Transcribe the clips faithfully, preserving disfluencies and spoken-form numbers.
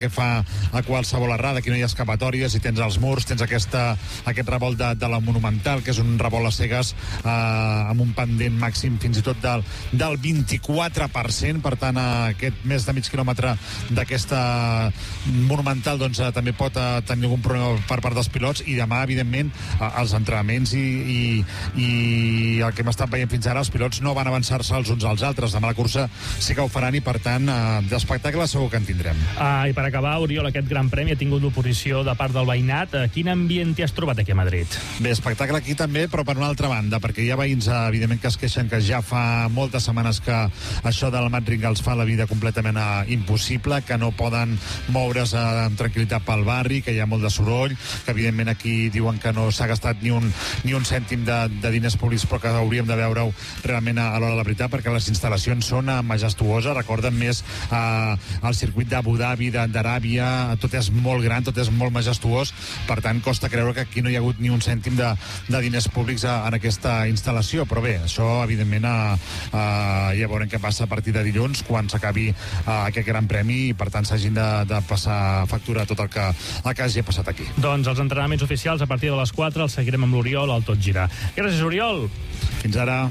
que fa a qualsevol errada, aquí no hi ha escapatòries, i tens els murs, tens aquesta, aquest revolt de, de la Monumental, que és un revolt a cegues eh, amb un pendent màxim fins i tot del, del vint-i-quatre per cent, per tant eh, aquest més de mig quilòmetre d'aquesta Monumental doncs eh, també pot eh, tenir algun problema per part dels pilots, i demà evidentment eh, els entrenaments i, i, i el que hem estat veient fins ara, els pilots no van avançar-se els uns als altres, demà la cursa sí que ho faran, i per tant eh, d'espectacle segur que en tindrem. Ah, i per acabar, Oriol, aquest gran premi ha tingut l'oposició de part del veïnat. Quin ambient t'hi has trobat aquí a Madrid? Bé, espectacle aquí també, però per una altra banda, perquè hi ha veïns, evidentment, que es queixen que ja fa moltes setmanes que això del Mad-Ring els fa la vida completament impossible, que no poden moure's amb tranquil·litat pel barri, que hi ha molt de soroll, que evidentment aquí diuen que no s'ha gastat ni un, ni un cèntim de, de diners públics, però que hauríem de veure-ho realment a, a l'hora de la veritat, perquè les instal·lacions són majestuoses, recorden més eh, el circuit d'Abu Dhabi, d'Aràbia, tot és molt gran, tot és molt majestuós, per tant costa creure que aquí no hi ha hagut ni un cèntim de, de diners públics a, en aquesta instal·lació, però bé, això evidentment a, a, ja veurem què passa a partir de dilluns, quan s'acabi aquest gran premi, i per tant s'hagin de, de passar factura tot el que, el que hagi passat aquí. Doncs els entrenaments oficials a partir de les quatre els seguirem amb l'Oriol al Tot Gira. Gràcies, Oriol. Fins ara.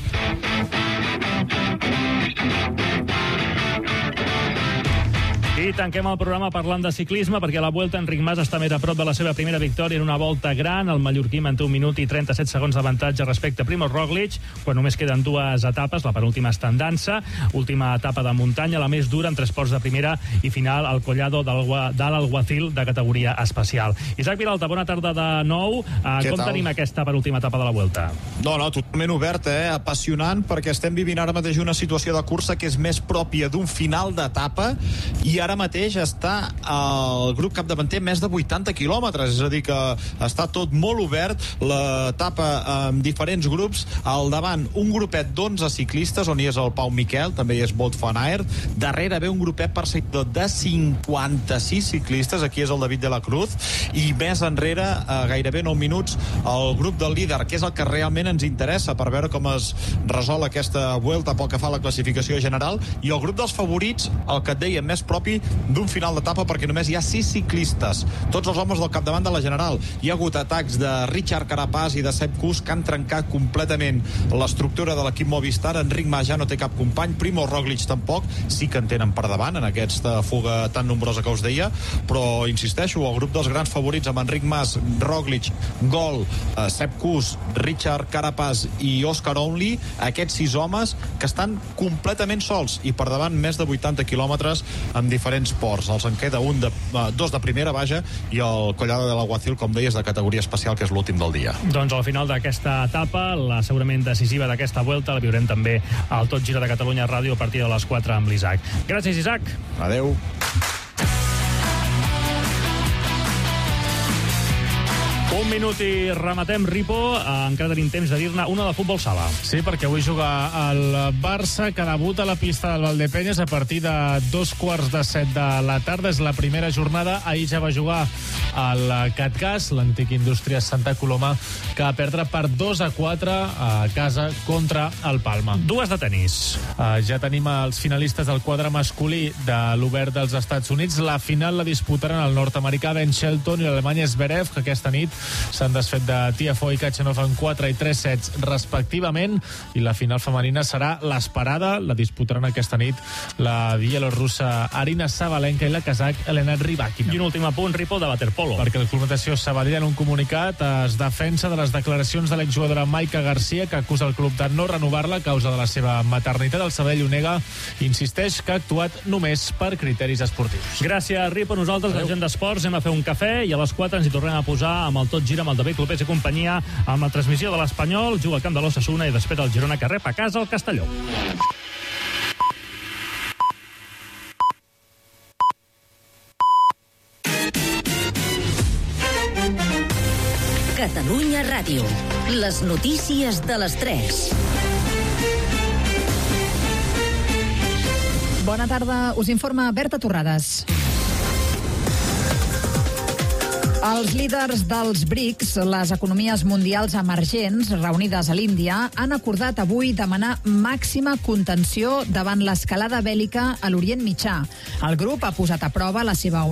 I tanquem el programa parlant de ciclisme, perquè a la Vuelta Enric Mas està més a prop de la seva primera victòria en una volta gran. El mallorquí manté un minut i trenta-set segons d'avantatge respecte a Primož Roglič, quan només queden dues etapes. La penúltima està en dansa, última etapa de muntanya, la més dura, en tres ports de primera i final al Collado de l'Alguacil de categoria especial. Isaac Vilalta, bona tarda de nou. Uh, com tal? Tenim aquesta penúltima etapa de la Vuelta? No, no, totalment oberta, eh? Apassionant, perquè estem vivint ara mateix una situació de cursa que és més pròpia d'un final d'etapa, i ara mateix està el grup capdavanter més de vuitanta quilòmetres, és a dir que està tot molt obert, l'etapa amb diferents grups, al davant un grupet d'onze ciclistes, on hi és el Pau Miquel, també hi és Wout van Aert, darrere ve un grupet perseguidor de cinquanta-sis ciclistes, aquí és el David de la Cruz, i més enrere, a gairebé nou minuts, el grup del líder, que és el que realment ens interessa per veure com es resol aquesta Vuelta pel que fa a la classificació general, i el grup dels favorits, el que et deia, més propi d'un final d'etapa, perquè només hi ha sis ciclistes, tots els homes del capdavant de la general. Hi ha hagut atacs de Richard Carapaz i de Sepp Kuss que han trencat completament l'estructura de l'equip Movistar. Enric Mas ja no té cap company, Primož Roglič tampoc, sí que en tenen per davant en aquesta fuga tan nombrosa que us deia, però insisteixo, el grup dels grans favorits amb Enric Mas, Roglič, Gol, eh, Sepp Kuss, Richard Carapaz i Oscar Onley, aquests sis homes que estan completament sols, i per davant més de vuitanta quilòmetres amb diferents ports. Els en queda un de, uh, dos de primera, vaja, i el Collado de l'Alguacil, com deies, de categoria especial, que és l'últim del dia. Doncs al final d'aquesta etapa, la segurament decisiva d'aquesta Vuelta, la viurem també al Tot Gira de Catalunya Ràdio a partir de les quatre amb l'Isaac. Gràcies, Isaac. Adeu. Un minut i rematem, Ripo. Encara tenim temps de dir-ne una de futbol sala. Sí, perquè avui juga el Barça, que debuta a la pista del Valdepeñas a partir de dos quarts de set de la tarda. És la primera jornada. Ahir ja va jugar el Catgas, l'antic Indústries Santa Coloma, que va perdre per dos a quatre a casa contra el Palma. Dues de tenis. Uh, ja tenim els finalistes del quadre masculí de l'Obert dels Estats Units. La final la disputaran el nord-americà Ben Shelton i l'alemany Zverev, que aquesta nit s'han desfet de Tiafoe i Kachanov en quatre i tres sets respectivament, i la final femenina serà l'esperada, la disputaran aquesta nit la bielorussa Arina Sabalenka i la kazakh Elena Rybakina. I un últim apunt, Ripo, de waterpolo. Perquè el Club Natació Sabadell, en un comunicat, es defensa de les declaracions de l'exjugadora Maika Garcia, que acusa el club de no renovar-la a causa de la seva maternitat. El Sabadell ho nega i insisteix que ha actuat només per criteris esportius. Gràcies, Ripo. Nosaltres, la gent d'esports, anem a fer un cafè i a les quatre ens hi tornem a posar amb el Tot Gira amb el David Clopés i companyia, amb la transmissió de l'Espanyol, juga al camp de l'Osasuna i després el Girona, que rep a casa el Castelló. Catalunya Ràdio. Les notícies de les tres. Bona tarda, us informa Berta Torrades. Els líders dels BRICS, les economies mundials emergents reunides a l'Índia, han acordat avui demanar màxima contenció davant l'escalada bèl·lica a l'Orient Mitjà. El grup ha posat a prova la seva